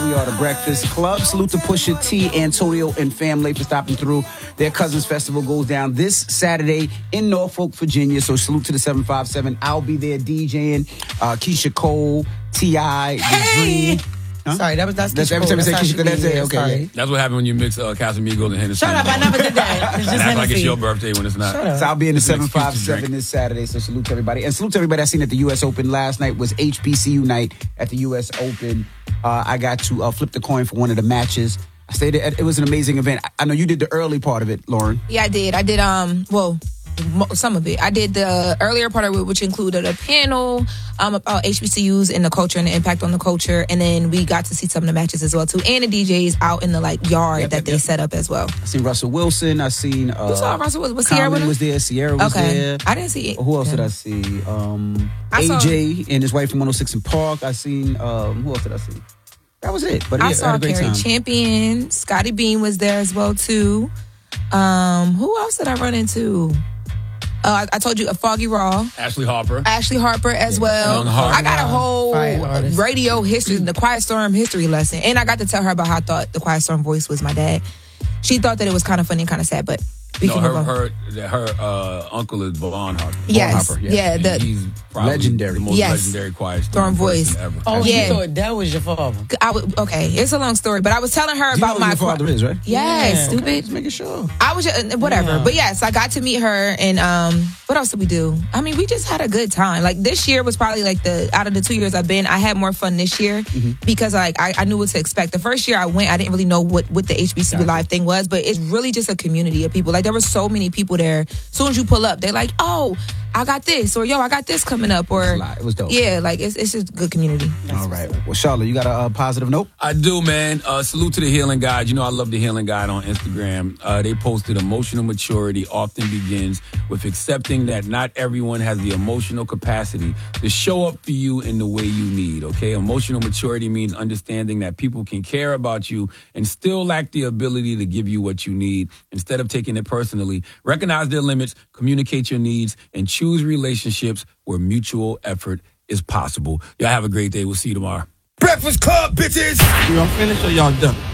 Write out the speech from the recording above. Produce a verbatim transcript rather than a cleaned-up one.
We are the Breakfast Club. Salute to Pusha T, Antonio, and family for stopping through. Their Cousins Festival goes down this Saturday in Norfolk, Virginia. So salute to the seven five seven. I'll be there DJing. Uh, Keisha Cole, T I, The Hey! Dream. Huh? Sorry, that was that's, That's Keisha every time Cole. I say That's Keisha Cole, how that's she it. be. Okay, Sorry. yeah. That's what happened when you mix uh, Casamigos and Hennessy. Shut up, I never did that. It's And just act like it's Hennessy. your birthday when it's not. Shut up. So I'll be in the It's an seven excuse five to seven drink. this Saturday. So salute to everybody. And salute to everybody I seen at the U S Open last night was H B C U night at the U S Open. Uh, I got to uh, flip the coin for one of the matches. I stayed at, it was an amazing event. I know you did the early part of it, Lauren. Yeah, I did. I did, um, well, mo- some of it. I did the earlier part of it, which included a panel um, about H B C Us and the culture and the impact on the culture. And then we got to see some of the matches as well, too. And the D Js out in the, like, yard Yep, that yep, they yep. set up as well. I seen Russell Wilson. I seen uh, Who saw Russell Wilson? Was Sierra Common with him? was there. Sierra was Okay. there. I didn't see it. Who else Yeah. did I see? Um, I saw- A J and his wife from one oh six in Park. I seen. Um, who else did I see? That was it. But yeah, I I had saw a great Carrie time. Champion. Scotty Beam was there as well, too. Um, who else did I run into? Uh, I, I told you, a Foggy Raw. Ashley Harper. Ashley Harper as well. Young Harper. I got a whole Fire artist. radio history, the Quiet Storm history lesson. And I got to tell her about how I thought the Quiet Storm voice was my dad. She thought that it was kind of funny and kind of sad, but we No, can move her on. her her uh, uncle is Vaughn Harper. Yes. Vaughn Harper, Yeah, And the- he's probably Legendary. the most Yes. legendary Quiet Storm Storm voice. person ever. Oh, Yeah. you thought that was your father. I would, okay, it's a long story, but I was telling her You know about who my your father is, right? Yes, Yeah. stupid. Just making sure. I was just, whatever, Yeah. but yes, I got to meet her, and um, what else did we do? I mean, we just had a good time. Like this year was probably like the out of the two years I've been, I had more fun this year because like I, I knew what to expect. The first year I went, I didn't really know what what the H B C U Live thing was, but it's really just a community of people. Like there were so many people there. As soon as you pull up, they're like, "Oh, I got this," or "Yo, I got this coming up," or It was a lot. It was dope. yeah, like it's it's just a good community. All right. Well, Charlotte, you got a uh, positive note? I do, man. Uh, salute to the Healing Guide. You know I love the Healing Guide on Instagram. Uh, they posted emotional maturity often begins with accepting that not everyone has the emotional capacity to show up for you in the way you need, okay? Emotional maturity means understanding that people can care about you and still lack the ability to give you what you need. Instead of taking it personally, recognize their limits, communicate your needs, and choose relationships where mutual effort is possible. Y'all have a great day. We'll see you tomorrow. Breakfast Club, bitches! Y'all finished or y'all done?